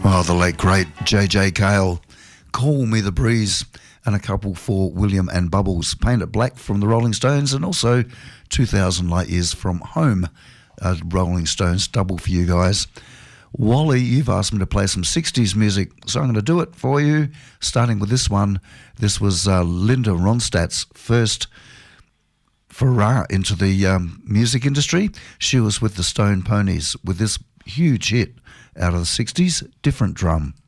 Oh, the late great J.J. Cale, Call Me the Breeze, and a couple for William and Bubbles, Paint It Black from the Rolling Stones, and also 2,000 Light Years from Home, Rolling Stones, double for you guys. Wally, you've asked me to play some 60s music, so I'm going to do it for you, starting with this one. This was Linda Ronstadt's first foray into the music industry. She was with the Stone Ponies with this huge hit out of the 60s, Different Drum.